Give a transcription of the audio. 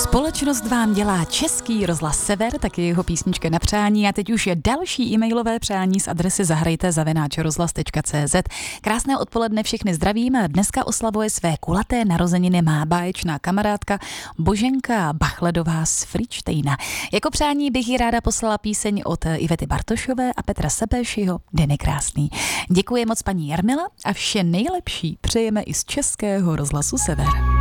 Společnost vám dělá Český rozhlas Sever, taky jeho písnička na přání a teď už je další e-mailové přání z adresy zahrajte@rozhlas.cz. Krásné odpoledne, všechny zdravím. Dneska oslavuje své kulaté narozeniny má báječná kamarádka Boženka Bachledová z Fričtejna. Jako přání bych jí ráda poslala píseň od Ivety Bartošové a Petra Sebešího, Den je krásný. Děkuji moc paní Jarmila a vše nejlepší přejeme i z Českého rozhlasu Sever.